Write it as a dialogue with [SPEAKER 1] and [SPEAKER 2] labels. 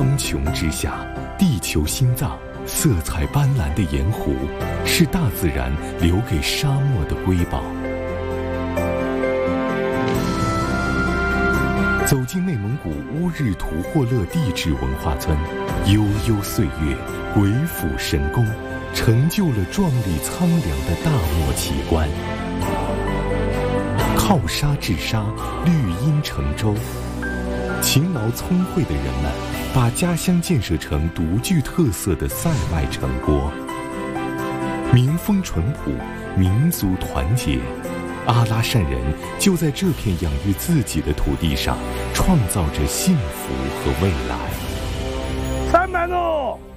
[SPEAKER 1] 苍穹之下，地球心脏，色彩斑斓的盐湖，是大自然留给沙漠的瑰宝。走进内蒙古乌日图霍勒地质文化村，悠悠岁月，鬼斧神工，成就了壮丽苍凉的大漠奇观。靠沙治沙，绿荫成舟。勤劳聪慧的人们，把家乡建设成独具特色的塞外城郭。民风淳朴，民族团结。阿拉善人就在这片养育自己的土地上，创造着幸福和未来。
[SPEAKER 2] 300度。